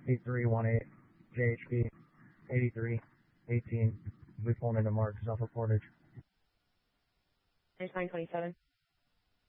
8318 JHP 8318. We pulling into Mark, self-reported. There's 927.